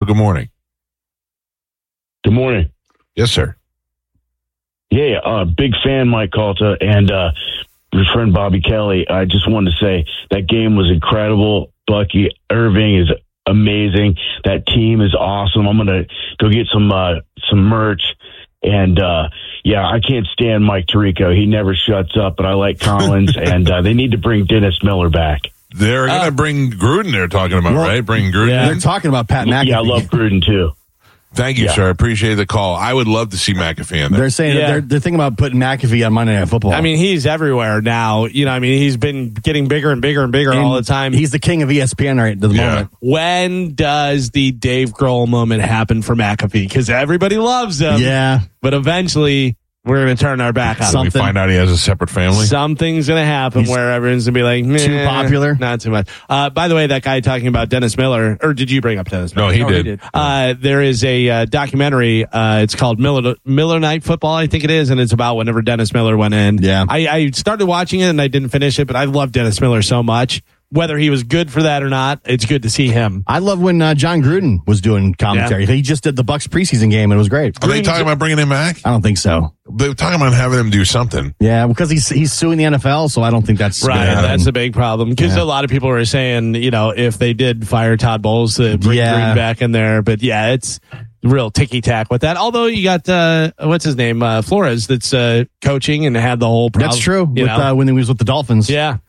Good morning. Good morning. Yes, sir. Yeah, big fan, Mike Calta, and your friend Bobby Kelly. I just wanted to say that game was incredible. Bucky Irving is amazing. That team is awesome. I'm going to go get some merch. And, I can't stand Mike Tirico. He never shuts up, but I like Collins, and they need to bring Dennis Miller back. They're going to bring Gruden, they're talking about, right? Bring Gruden in? They're talking about Pat McAfee. Yeah, I love Gruden, too. Thank you, sir. I appreciate the call. I would love to see McAfee in there. They're saying they're thinking about putting McAfee on Monday Night Football. I mean, he's everywhere now. He's been getting bigger and bigger and bigger all the time. He's the king of ESPN right at the moment. When does the Dave Grohl moment happen for McAfee? Because everybody loves him. Yeah. But eventually, we're going to turn our back on him. We find out he has a separate family. Something's going to happen where everyone's going to be like, meh, too popular? Not too much. By the way, that guy talking about Dennis Miller, or did you bring up Dennis Miller? No, he did. There is a documentary. It's called Miller Night Football, I think it is, and it's about whenever Dennis Miller went in. Yeah. I started watching it, and I didn't finish it, but I love Dennis Miller so much. Whether he was good for that or not, it's good to see him. I love when John Gruden was doing commentary. Yeah. He just did the Bucs preseason game, and it was great. Are they talking about bringing him back? I don't think so. They're talking about having him do something. Yeah, because he's suing the NFL, so I don't think that's right. That's a big problem because a lot of people were saying, if they did fire Todd Bowles to bring Gruden back in there, but it's real ticky tack with that. Although you got what's his name, Flores, that's coaching and had the whole problem. That's true. When he was with the Dolphins. Yeah.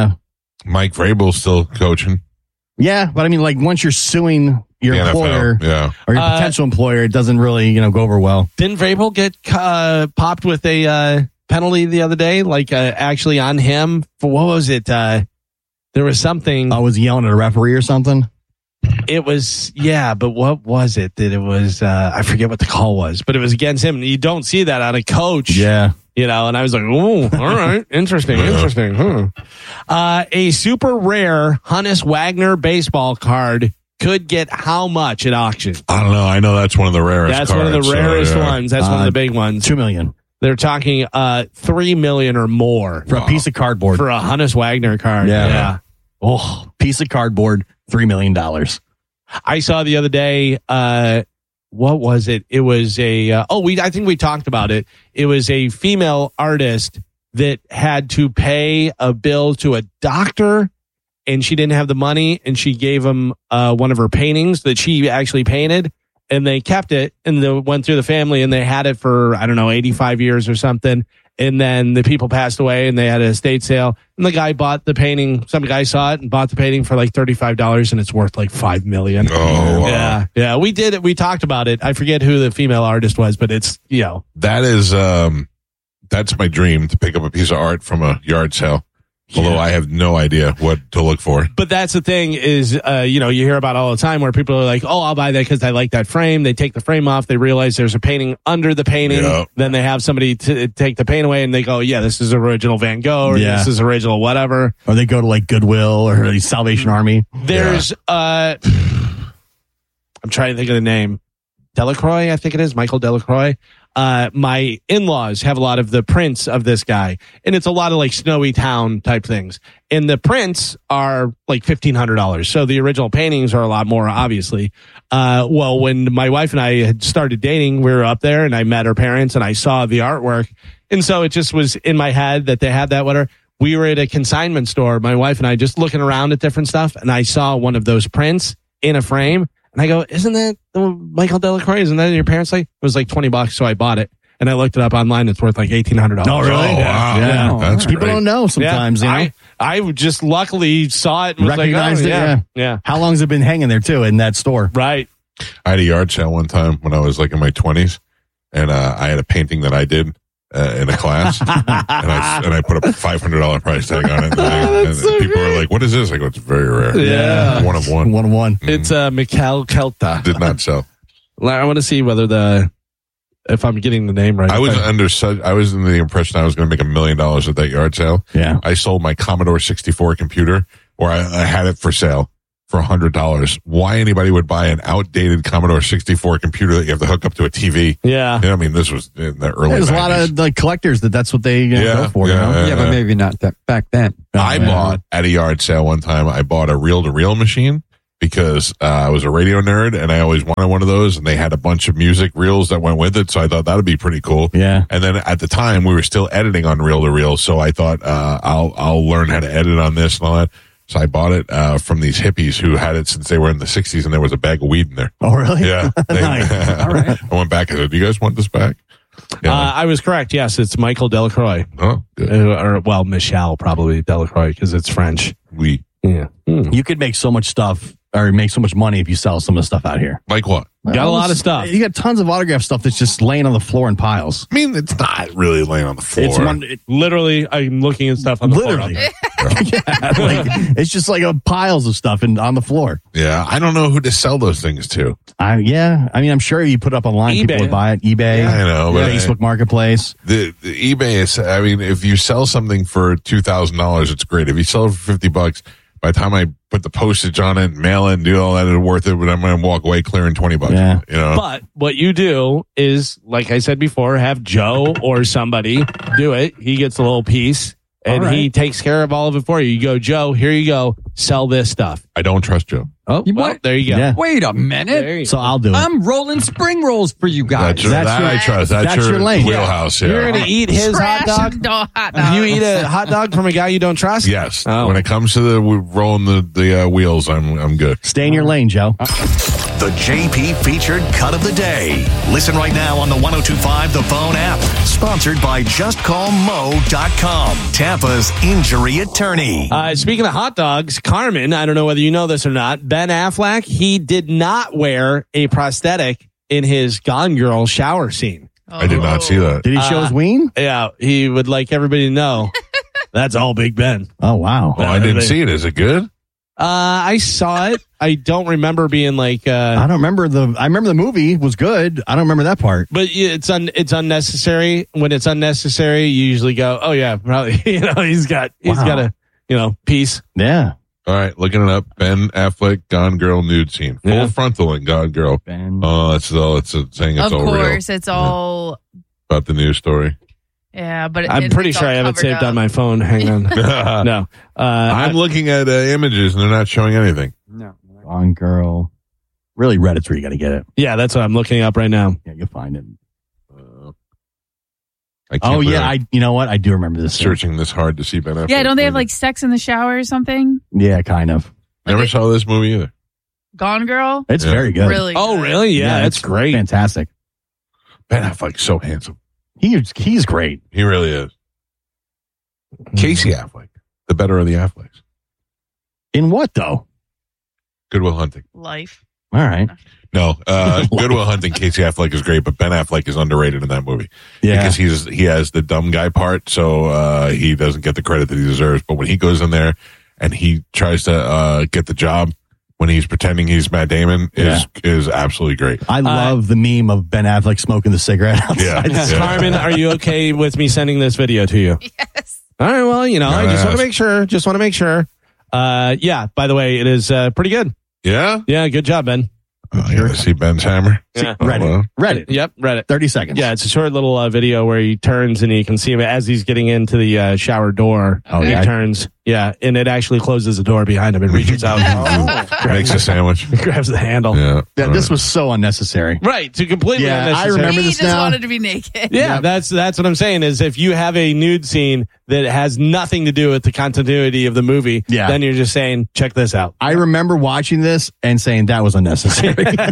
Mike Vrabel's still coaching. Yeah, but I mean, like once you're suing your employer or your potential employer, it doesn't really, go over well. Didn't Vrabel get popped with a penalty the other day? Like actually on him for what was it? There was something. Oh, was he yelling at a referee or something? It was, but what was it? That it was, I forget what the call was, but it was against him. You don't see that on a coach. Yeah. And I was like, oh, all right. Interesting. A super rare Honus Wagner baseball card could get how much at auction? I don't know. I know that's one of the rarest That's cards, one of the rarest ones. That's one of the big ones. $2 million. They're talking $3 million or more. For a piece of cardboard. For a Honus Wagner card. Yeah. Oh, piece of cardboard, $3 million. I saw the other day, what was it? It was I think we talked about it. It was a female artist that had to pay a bill to a doctor and she didn't have the money and she gave him one of her paintings that she actually painted and they kept it and they went through the family and they had it for, 85 years or something. And then the people passed away and they had an estate sale and the guy bought the painting. Some guy saw it and bought the painting for like $35 and it's worth like $5 million. Oh, wow. Yeah. We did it. We talked about it. I forget who the female artist was, but it's, That is, that's my dream to pick up a piece of art from a yard sale. Although I have no idea what to look for. But that's the thing is, you hear about all the time where people are like, oh, I'll buy that because I like that frame. They take the frame off. They realize there's a painting under the painting. Yep. Then they have somebody to take the paint away and they go, yeah, this is original Van Gogh or this is original whatever. Or they go to like Goodwill or the Salvation Army. There's, I'm trying to think of the name. Delacroix, I think it is. Michael Delacroix. My in-laws have a lot of the prints of this guy, and it's a lot of like snowy town type things. And the prints are like $1,500. So the original paintings are a lot more, obviously. Well, when my wife and I had started dating, we were up there and I met her parents and I saw the artwork. And so it just was in my head that they had that whatever. We were at a consignment store, my wife and I just looking around at different stuff. And I saw one of those prints in a frame. And I go, isn't that Michael Delacroix? Isn't that your parents' like? It was like $20, so I bought it. And I looked it up online. It's worth like $1,800. Oh, really? Oh, wow. Yeah. That's People great. don't know sometimes. I just luckily saw it and was recognized like, it. Yeah. How long has it been hanging there, too, in that store? Right. I had a yard sale one time when I was like in my 20s, and I had a painting that I did in a class, and I put a $500 price tag on it. And people were like, "What is this?" I go, "It's very rare. Yeah, one of one. One of one. It's Mikhail Kelta. Did not sell. I want to see whether if I'm getting the name right. I was I was in the impression I was going to make $1 million at that yard sale. Yeah, I sold my Commodore 64 computer, or I had it for sale for $100. Why anybody would buy an outdated Commodore 64 computer that you have to hook up to a TV? Yeah. I mean, this was in the early 90s. There's a lot of the collectors that's what they go for. Yeah, but maybe not that back then. I bought at a yard sale one time, I bought a reel-to-reel machine, because I was a radio nerd and I always wanted one of those, and they had a bunch of music reels that went with it, so I thought that would be pretty cool. Yeah. And then at the time we were still editing on reel to reel, so I thought I'll learn how to edit on this and all that. So I bought it from these hippies who had it since they were in the 60s, and there was a bag of weed in there. Oh, really? Yeah. Nice. All right. I went back and said, "Do you guys want this back?" Yeah. I was correct. Yes, it's Michael Delacroix. Oh, good. Michel probably Delacroix because it's French. We. Yeah. You could make so much stuff or make so much money if you sell some of the stuff out here. Like what? Got a lot of stuff. You got tons of autograph stuff that's just laying on the floor in piles. I mean, it's not really laying on the floor. It's Literally, I'm looking at stuff on the literally. floor. Yeah, like, it's just like piles of stuff on the floor. Yeah, I don't know who to sell those things to. I mean, I'm sure you put it up online, eBay. people would buy it. eBay, Yeah, I know, but Facebook Marketplace. The eBay is. I mean, if you sell something for $2,000, it's great. If you sell it for $50, by the time I put the postage on it, mail it, and do all that, it's worth it. But I'm going to walk away clearing $20. Yeah. You know. But what you do is, like I said before, have Joe or somebody do it. He gets a little piece, and All right. he takes care of all of it for you. You go, Joe, here you go. Sell this stuff. I don't trust Joe. Oh, well, what? there you go. Yeah. Wait a There minute. you So I'll do it. I'm rolling spring rolls for you guys. That I trust. That's your lane. wheelhouse. Yeah. You're going to eat his hot dog? hot dog. You eat a hot dog from a guy you don't trust? Yes. Oh. When it comes to the rolling the wheels, I'm good. Stay in your lane, Joe. The JP featured cut of the day. Listen right now on the 102.5 The Phone app. Sponsored by JustCallMo.com. Tampa's injury attorney. Speaking of hot dogs, Carmen, I don't know whether you know this or not, Ben Affleck, he did not wear a prosthetic in his Gone Girl shower scene. I did not see that. Did he show his ween? Yeah, he would like everybody to know that's all Big Ben. Oh, wow. Oh, I didn't see it. Is it good? I saw it. I don't remember being like. I don't remember I remember the movie was good. I don't remember that part. But it's unnecessary. When it's unnecessary, you usually go, "Oh yeah, probably." He's got a piece. Yeah. All right, looking it up. Ben Affleck, Gone Girl nude scene. Full frontal in Gone Girl. Ben. Oh, that's all. It's saying it's Of all real. course, it's all. About the news story. Yeah, but I'm pretty sure I have it saved on my phone. Hang on. No, I'm looking at images and they're not showing anything. No. Gone Girl. Really, Reddit's where you got to get it. Yeah, that's what I'm looking up right now. Yeah, you'll find it. I can't Oh, believe yeah. I'm You know what? I do remember this. searching this hard to see Ben Affleck. Yeah, don't they have movie. like sex in the shower or something? Yeah, kind of. Never saw this movie either. Gone Girl? It's Yeah. very good. Really? Oh, good. really? Yeah, that's it's great. Fantastic. Ben Affleck's so handsome. He's great. He really is. Casey Affleck, the better of the Afflecks. In what, though? Good Will Hunting. Life. All right. No, Good Will Hunting. Casey Affleck is great, but Ben Affleck is underrated in that movie Yeah. because he has the dumb guy part, so he doesn't get the credit that he deserves. But when he goes in there and he tries to get the job when he's pretending he's Matt Damon is absolutely great. I love the meme of Ben Affleck smoking the cigarette outside. Yeah. Carmen, are you okay with me sending this video to you? Yes. All right. Well, I just want ask. to make sure. Just want to make sure. Yeah. By the way, it is pretty good. Yeah, Yeah. Good job, Ben. I gotta see Ben's hammer. Yeah. Reddit. Yep. Read it. 30 seconds. Yeah, it's a short little video where he turns and you can see him as he's getting into the shower door. Oh, He yeah. turns. Yeah, and it actually closes the door behind him and reaches out, Makes a sandwich. grabs the handle. Yeah, Yeah, this was so unnecessary. Right, to completely Yeah, I unnecessary. remember He this just now. wanted to be naked. Yeah, that's what I'm saying is if you have a nude scene that has nothing to do with the continuity of the movie, Yeah. then you're just saying, check this out. I remember watching this and saying that was unnecessary.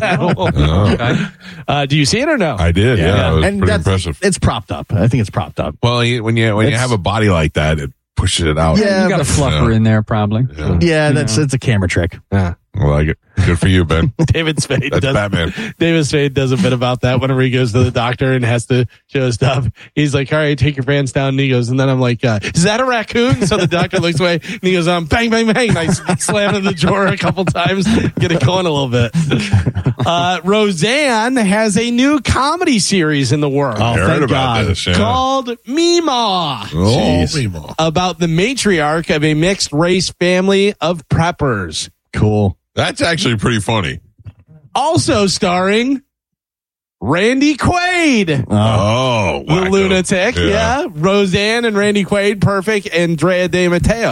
Do you see it or no? I did. Yeah, it was and pretty that's, impressive. it's propped up. I think it's propped up. Well, when you It's- have a body like that, it pushes it out. Yeah, You got a but- fluffer in there, probably. Yeah. Yeah, it's a camera trick. Yeah. I like it. Good for you, Ben. David Spade That's does. Batman. David Spade does a bit about that whenever he goes to the doctor and has to show stuff. He's like, all right, take your pants down. And he goes, and then I'm like, is that a raccoon? So the doctor looks away and he goes, bang, bang, bang. And I slam in the drawer a couple times, get it going a little bit. Roseanne has a new comedy series in the works Oh, I heard thank about God. this. Yeah. called Meemaw. Oh, Jeez. Meemaw. About the matriarch of a mixed race family of preppers. Cool. That's actually pretty funny. Also starring Randy Quaid. Oh, The wacko. lunatic, yeah. Roseanne and Randy Quaid, perfect. And Drea De Matteo.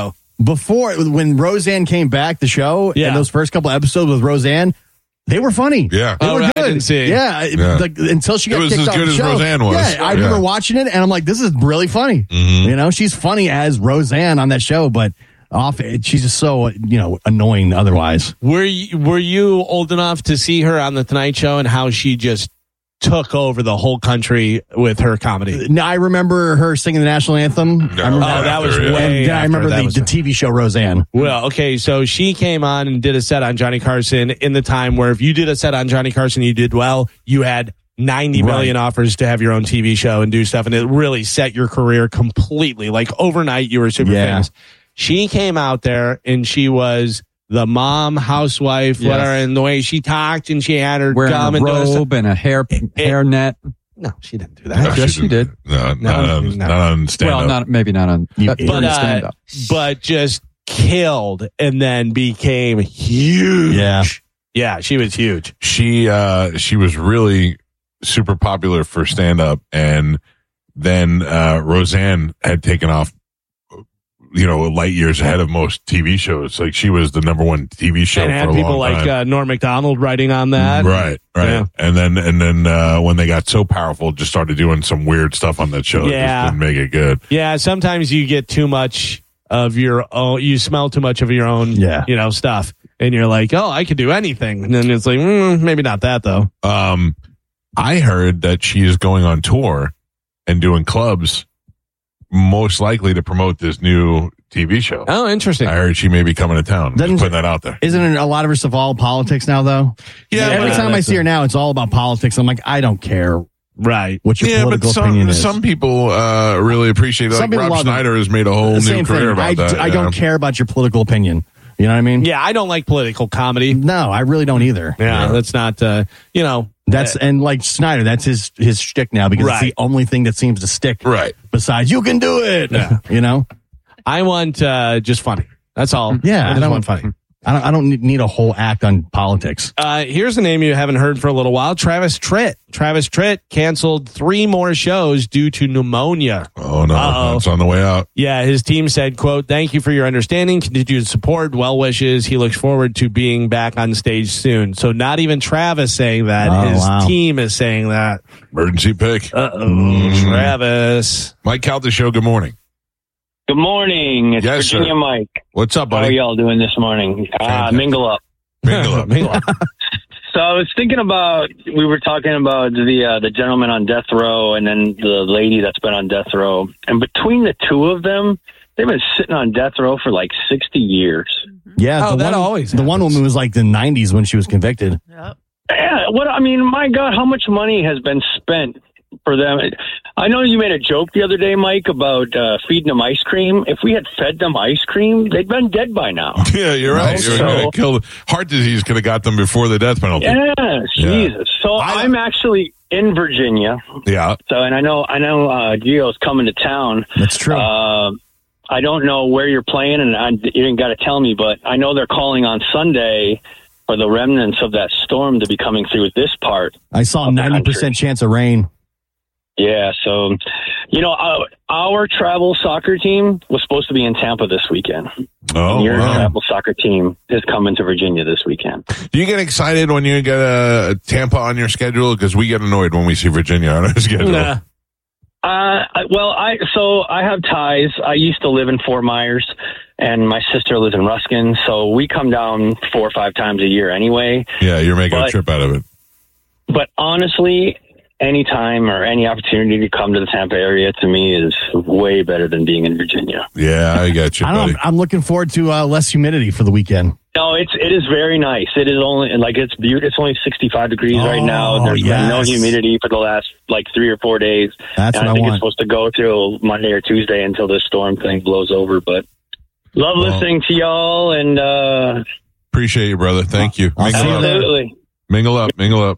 before, when Roseanne came back, the show, and those first couple episodes with Roseanne, they were funny. Yeah. They were good. I didn't see. Yeah. Like, until she got kicked off the show. It was as good as Roseanne was. Yeah, I remember watching it, and I'm like, this is really funny. Mm-hmm. You know, she's funny as Roseanne on that show, but she's just so, annoying otherwise. Were you old enough to see her on The Tonight Show and how she just took over the whole country with her comedy? No, I remember her singing the national anthem. That was way I remember the TV show Roseanne. Well, okay, so she came on and did a set on Johnny Carson in the time where if you did a set on Johnny Carson, you did well, you had 90 million offers to have your own TV show and do stuff, and it really set your career completely. Like overnight, you were super famous. She came out there and she was the mom, housewife, whatever, and the way she talked, and she had her wearing gum a robe and a hair net. No, she didn't do that. Yes, she did. No, not on stand-up. Well, maybe not on stand-up. But just killed and then became huge. Yeah, she was huge. She was really super popular for stand-up, and then Roseanne had taken off, light years ahead of most TV shows. Like she was the number one TV show and for had a people long time. like Norm Macdonald writing on that. Right. Yeah. And then when they got so powerful, just started doing some weird stuff on that show. Yeah. It just didn't make it good. Yeah, sometimes you get too much of your own, you smell too much of your own, stuff. And you're like, oh, I could do anything. And then it's like, maybe not that though. I heard that she is going on tour and doing clubs, most likely to promote this new TV show. Oh, interesting. I heard she may be coming to town. Just putting that out there. Isn't it a lot of her stuff all politics now, though? Yeah. Every time I see her now, it's all about politics. I'm like, I don't care. Right. What your political opinion is. Some people really appreciate it. Like Rob Schneider has made a whole new career about that. I don't care about your political opinion. You know what I mean? Yeah, I don't like political comedy. No, I really don't either. Yeah. That's not, That's and like Snyder, that's his shtick now because it's the only thing that seems to stick. Right. Besides, you can do it. Yeah. I want just funny. That's all. Yeah, I just want funny. I don't need a whole act on politics. Here's a name you haven't heard for a little while: Travis Tritt. Travis Tritt canceled 3 more shows due to pneumonia. Oh no, it's on the way out. Yeah, his team said, "quote Thank you for your understanding, continued support, well wishes. He looks forward to being back on stage soon." So not even Travis saying that; his team is saying that. Emergency pick. Travis. Mike Calta Show. Good morning. Good morning. It's Yes, Virginia sir. Mike. What's up, buddy? How are y'all doing this morning? Mingle up. Mingle up. So I was thinking about, we were talking about the gentleman on death row and then the lady that's been on death row. And between the two of them, they've been sitting on death row for like 60 years. Yeah, the one woman was like the 90s when she was convicted. Yep. Yeah, my God, how much money has been spent for them? I know you made a joke the other day, Mike, about feeding them ice cream. If we had fed them ice cream, they'd been dead by now. Yeah, you're right. Heart disease could have got them before the death penalty. Yeah, Jesus. So I'm actually in Virginia. Yeah. So, and I know Gio's coming to town. That's true. I don't know where you're playing, and you didn't got to tell me, but I know they're calling on Sunday for the remnants of that storm to be coming through this part. I saw 90% chance of rain. Yeah, so, our travel soccer team was supposed to be in Tampa this weekend. Oh, and your travel soccer team is coming to Virginia this weekend. Do you get excited when you get a Tampa on your schedule? Because we get annoyed when we see Virginia on our schedule. Nah. I have ties. I used to live in Fort Myers, and my sister lives in Ruskin, so we come down 4 or 5 times a year anyway. Yeah, you're making a trip out of it. But honestly, any time or any opportunity to come to the Tampa area to me is way better than being in Virginia. Yeah, I get you, buddy. I'm looking forward to less humidity for the weekend. No, it is very nice. It is only it's beautiful. It's only 65 degrees right now. There's been no humidity for the last 3 or 4 days. That's what I think want. it's supposed to go till Monday or Tuesday until this storm thing blows over. But love listening to y'all and appreciate you, brother. Thank you. Absolutely. Mingle up.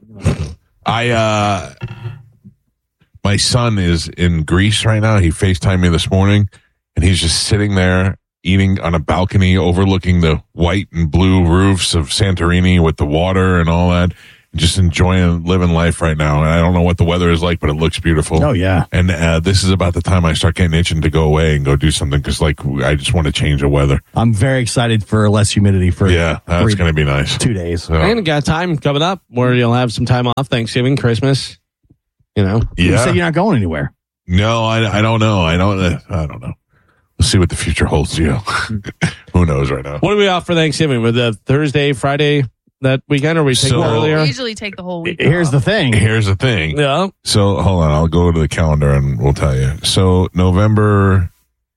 My son is in Greece right now. He FaceTimed me this morning, and he's just sitting there eating on a balcony overlooking the white and blue roofs of Santorini with the water and all that. just enjoying living life right now. And I don't know what the weather is like, but it looks beautiful. Oh, yeah. And this is about the time I start getting itching to go away and go do something because, like, I just want to change the weather. I'm very excited for less humidity for that's going to be nice. 2 days. So. And got time coming up where you'll have some time off, Thanksgiving, Christmas. You said you're not going anywhere. No, I don't know. I don't know. We'll see what the future holds. Who knows right now? What are we off for Thanksgiving? With the Thursday, Friday that weekend, or we take earlier? We usually take the whole week. Here's the thing. Yeah. So hold on, I'll go to the calendar and we'll tell you. So November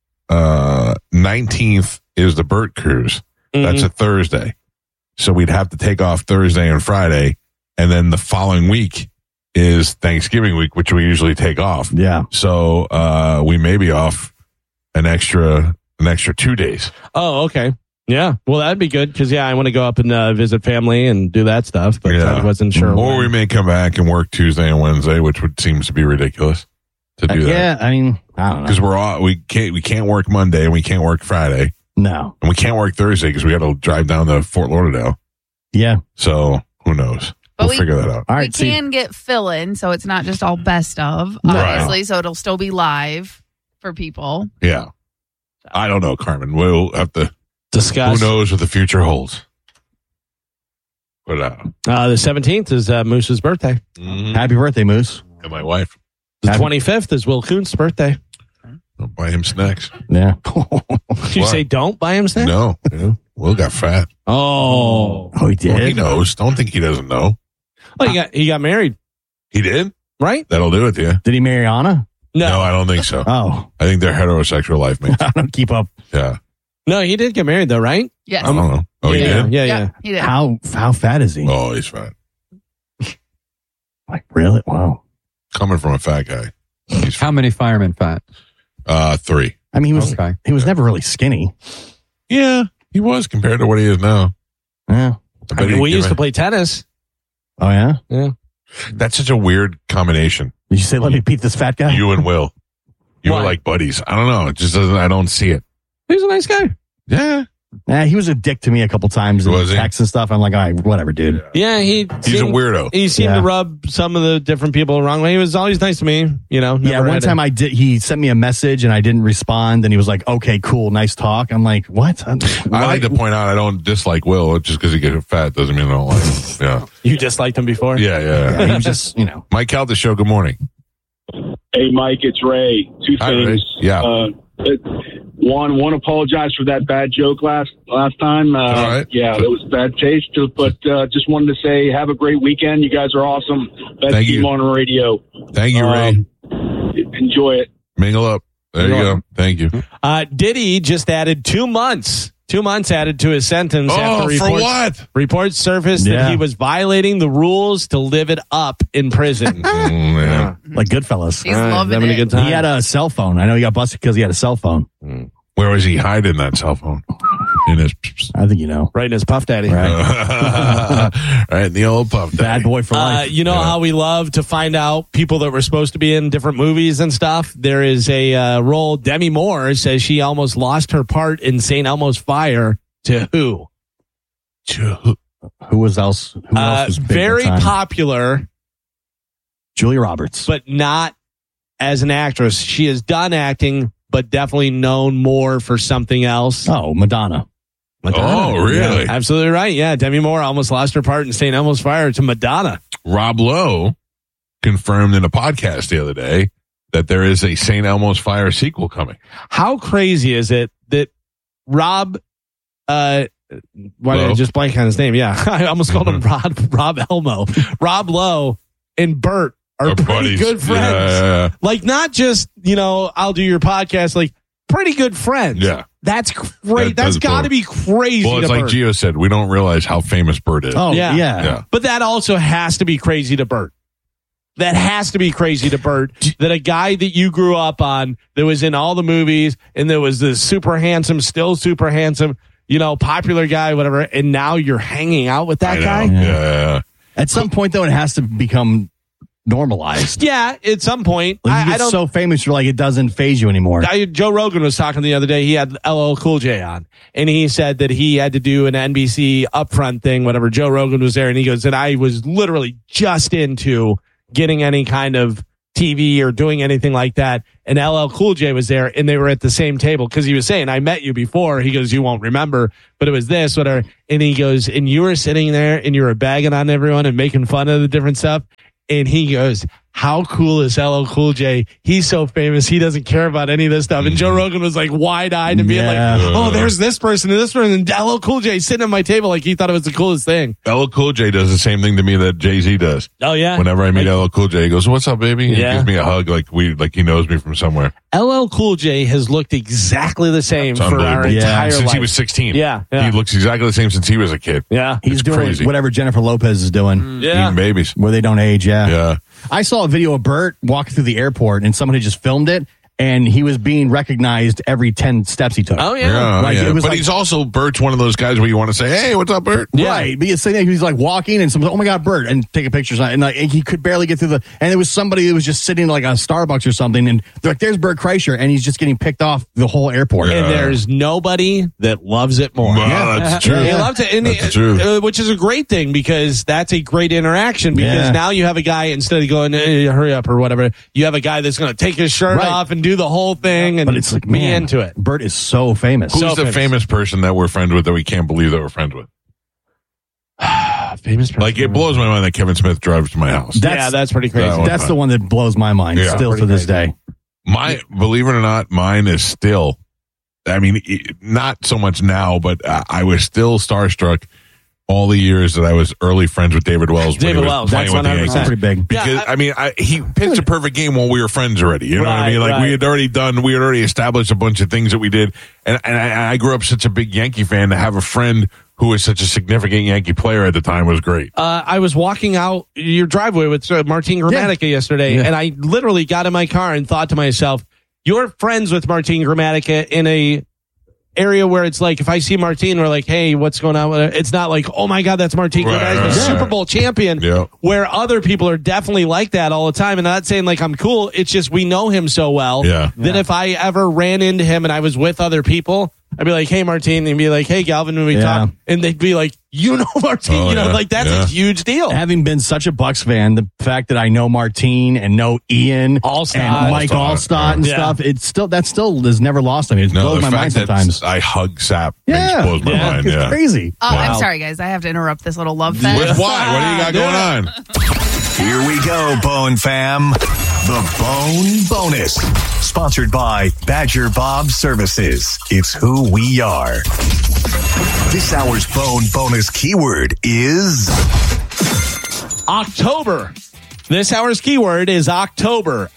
19th is the Burt Cruise. That's a Thursday. So we'd have to take off Thursday and Friday, and then the following week is Thanksgiving week, which we usually take off. Yeah. So we may be off an extra 2 days. Oh, okay. Yeah. Well, that'd be good because, I want to go up and visit family and do that stuff, but I wasn't sure. Or we may come back and work Tuesday and Wednesday, which seems to be ridiculous to do that. Yeah, I mean, I don't know. Because we can't work Monday and we can't work Friday. No. And we can't work Thursday because we got to drive down to Fort Lauderdale. Yeah. So who knows? But We'll figure that out. All right. We can get fill-in, so it's not just all best of, obviously, so it'll still be live for people. Yeah. I don't know, Carmen. We'll have to discuss. Who knows what the future holds? But the 17th is Moose's birthday. Happy birthday, Moose. And my wife. The 25th is Will Kuhn's birthday. Don't buy him snacks. Yeah. You say don't buy him snacks? No. Will got fat. Oh, he did? Well, he knows. Don't think he doesn't know. Well, he got married. He did? Right? That'll do it to you. Did he marry Anna? No, I don't think so. Oh. I think they're heterosexual life mates. I don't keep up. Yeah. No, he did get married though, right? Yes. I don't know. Oh, he did? Yeah. He did. How fat is he? Oh, he's fat. Like, really? Wow. Coming from a fat guy. How many firemen fat? 3. I mean, he was never really skinny. Yeah, he was compared to what he is now. Yeah. I mean, we used to play tennis. Oh, yeah? Yeah. That's such a weird combination. Did you say, let me beat this fat guy? You and Will. You were like buddies. I don't know. It just doesn't, I don't see it. He's a nice guy. Yeah. Nah, he was a dick to me a couple times in text and stuff. I'm like, all right, whatever, dude. Yeah, he's a weirdo. He seemed to rub some of the different people the wrong way. He was always nice to me, One time he sent me a message and I didn't respond, and he was like, okay, cool, nice talk. I'm like, what? I like to point out I don't dislike Will. Just because he gets fat doesn't mean I don't like him. Yeah. You disliked him before? Yeah. He was just, Mike Calda Show, good morning. Hey, Mike, it's Ray. Two Hi, things. Ray. Yeah. One, apologize for that bad joke last time. All right. Yeah, it was bad taste. But just wanted to say, have a great weekend. You guys are awesome. Best Thank team you. on the radio. Thank you, Ray. Enjoy it. Mingle up. There you go. Thank you. Diddy just added 2 months. 2 months added to his sentence. Oh, for what? Reports surfaced that he was violating the rules to live it up in prison. Like Goodfellas. He's loving having it. a good time. He had a cell phone. I know he got busted because he had a cell phone. Where was he hiding that cell phone? In his I think you know. Right in his Puff Daddy. right in the old Puff Daddy. Bad boy for life. You know how we love to find out people that were supposed to be in different movies and stuff? There is a role. Demi Moore says she almost lost her part in St. Elmo's Fire to who? Who else was big very that time? popular, Julia Roberts. but not as an actress. She has done acting, but definitely known more for something else. Oh, Madonna. Oh, really? Yeah, absolutely right. Yeah, Demi Moore almost lost her part in St. Elmo's Fire to Madonna. Rob Lowe confirmed in a podcast the other day that there is a St. Elmo's Fire sequel coming. How crazy is it that Rob, why did I just blank on his name? Yeah, I almost called him Rob Elmo. Rob Lowe and Bert are pretty buddies. good friends. Yeah. Like, not just, I'll do your podcast, like pretty good friends. Yeah. That's great. That's got to be crazy. Well, it's to like Bert. Gio said, we don't realize how famous Bert is. Oh, Yeah. yeah. But that also has to be crazy to Bert. That has to be crazy to Bert, that a guy that you grew up on, that was in all the movies, and there was this still super handsome, popular guy, whatever, and now you're hanging out with that guy? Yeah. At some point, though, it has to become normalized. Yeah, at some point. Like, you get so famous, you're like, it doesn't faze you anymore. Joe Rogan was talking the other day. He had LL Cool J on, and he said that he had to do an NBC upfront thing, whatever. Joe Rogan was there, and he goes, and I was literally just into getting any kind of TV or doing anything like that. And LL Cool J was there, and they were at the same table because he was saying, I met you before. He goes, you won't remember, but it was this, whatever. And he goes, and you were sitting there and you were bagging on everyone and making fun of the different stuff. And he goes, how cool is LL Cool J? He's so famous. He doesn't care about any of this stuff. And Joe Rogan was like wide-eyed and being like, oh, there's this person and this person. And LL Cool J sitting at my table like he thought it was the coolest thing. LL Cool J does the same thing to me that Jay-Z does. Oh, yeah? Whenever I meet LL Cool J, he goes, what's up, baby? He gives me a hug like he knows me from somewhere. LL Cool J has looked exactly the same for our entire since life. he was 16. Yeah. He looks exactly the same since he was a kid. Yeah. He's doing crazy. whatever Jennifer Lopez is doing. Eating babies. Where they don't age, Yeah. I saw a video of Bert walking through the airport, and somebody just filmed it, and he was being recognized every 10 steps he took. Oh, yeah. It was but he's also, Bert's one of those guys where you want to say, hey, what's up, Bert? Yeah. Right. But he's like walking, and someone's like, oh my God, Bert, and taking pictures. And like, he could barely get through and there was somebody that was just sitting like a Starbucks or something, and they're like, there's Bert Kreischer, and he's just getting picked off the whole airport. And there's nobody that loves it more. Well, that's true. He loves it. And that's true. Which is a great thing because that's a great interaction because now you have a guy, instead of going, hurry up or whatever, you have a guy that's going to take his shirt off and do the whole thing. But it's like, be into it. Bert is so famous. Who's the famous person that we're friends with that we can't believe that we're friends with? Famous person. Like, it blows my mind that Kevin Smith drives to my house. That's pretty crazy. That's the one that blows my mind still to this day. Believe it or not, mine is still, I mean, not so much now, but I was still starstruck all the years that I was early friends with David Wells. David Wells, that's 100% pretty big. Because, he pitched a perfect game while we were friends already. You know what I mean? Like, we had already established a bunch of things that we did. And I grew up such a big Yankee fan. To have a friend who was such a significant Yankee player at the time was great. I was walking out your driveway with Martin Gramatica yesterday, and I literally got in my car and thought to myself, you're friends with Martin Gramatica in a area where it's like, if I see Martin, we're like, hey, what's going on? It's not like, oh my God, that's Martin Gramatica, the Super Bowl champion, where other people are definitely like that all the time. And I'm not saying like I'm cool. It's just we know him so well that if I ever ran into him and I was with other people, I'd be like, hey, Martin. And he'd be like, hey, Galvin, when we talk. And they'd be like, you know Martin. Like that's a huge deal. Having been such a Bucks fan, the fact that I know Martin and know Ian Allstott, and Mike Allstott and stuff, that still is never lost on me. It blows my mind sometimes. I hug Sap. It blows my mind. It's crazy. I'm sorry, guys. I have to interrupt this little love fest. With what? What do you got going on? Here we go, Bone fam. The Bone Bonus. Sponsored by Badger Bob Services. It's who we are. This hour's Bone Bonus keyword is October. This hour's keyword is October.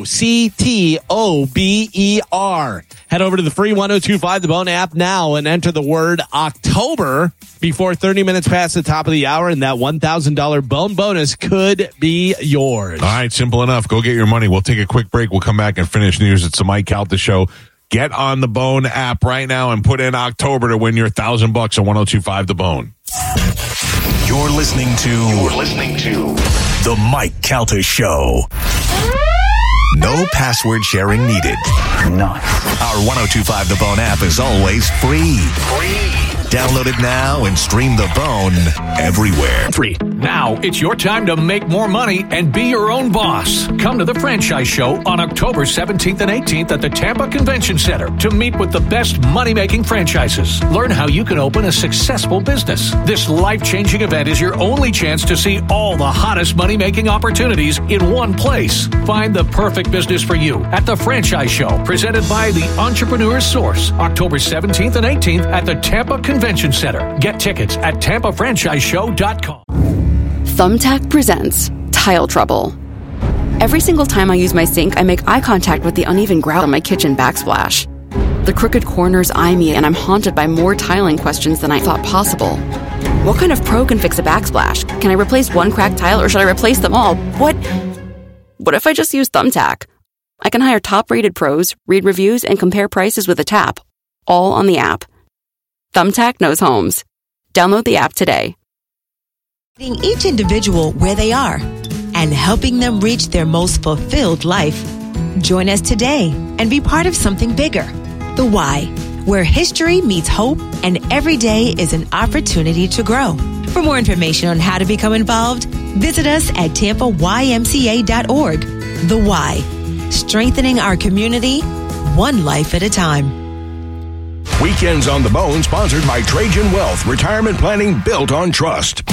October. Head over to the free 1025 The Bone app now and enter the word October before 30 minutes past the top of the hour, and that $1,000 Bone bonus could be yours. All right, simple enough. Go get your money. We'll take a quick break. We'll come back and finish news. It's the Mike Calta Show. Get on the Bone app right now and put in October to win your $1,000 on 1025 The Bone. You're listening to the Mike Calta Show. No password sharing needed. Nice. Our 1025 The Bone app is always free. Download it now and stream The Bone everywhere. Now it's your time to make more money and be your own boss. Come to the Franchise Show on October 17th and 18th at the Tampa Convention Center to meet with the best money-making franchises. Learn how you can open a successful business. This life-changing event is your only chance to see all the hottest money-making opportunities in one place. Find the perfect business for you at the Franchise Show, presented by the Entrepreneur's Source, October 17th and 18th at the Tampa Convention Center. Get tickets at TampaFranchiseShow.com. Thumbtack presents Tile Trouble. Every single time I use my sink, I make eye contact with the uneven grout on my kitchen backsplash. The crooked corners eye me, and I'm haunted by more tiling questions than I thought possible. What kind of pro can fix a backsplash? Can I replace one cracked tile, or should I replace them all? What if I just use Thumbtack? I can hire top-rated pros, read reviews, and compare prices with a tap, all on the app. Thumbtack knows homes. Download the app today. Meeting each individual where they are. and helping them reach their most fulfilled life. Join us today and be part of something bigger. The Why, where history meets hope and every day is an opportunity to grow. For more information on how to become involved, visit us at tampaymca.org. The Why, strengthening our community, one life at a time. Weekends on the Bone, sponsored by Trajan Wealth, retirement planning built on trust.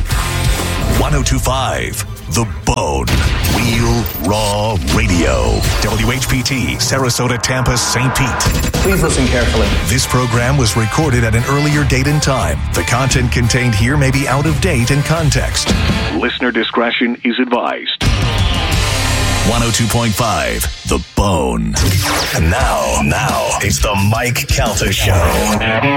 1025 The Bone. Real Raw Radio. WHPT, Sarasota, Tampa, St. Pete. Please listen carefully. This program was recorded at an earlier date and time. The content contained here may be out of date in context. Listener discretion is advised. 102.5 The Bone. And now, it's the Mike Calta Show.